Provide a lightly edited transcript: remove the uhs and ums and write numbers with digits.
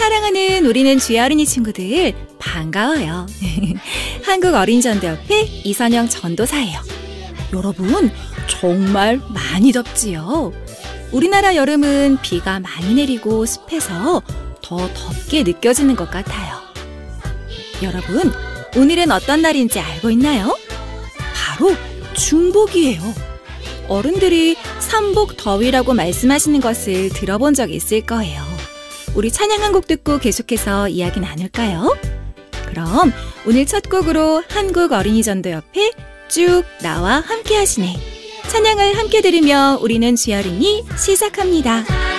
사랑하는 우리는 쥐어린이 친구들 반가워요. 한국어린이전도협회 이선영 전도사예요. 여러분 정말 많이 덥지요? 우리나라 여름은 비가 많이 내리고 습해서 더 덥게 느껴지는 것 같아요. 여러분 오늘은 어떤 날인지 알고 있나요? 바로 중복이에요. 어른들이 삼복 더위라고 말씀하시는 것을 들어본 적 있을 거예요. 우리 찬양 한 곡 듣고 계속해서 이야기 나눌까요? 그럼 오늘 첫 곡으로 한국어린이전도협회 쭉 나와 함께 하시네. 찬양을 함께 들으며 우리는 쥐어린이 시작합니다.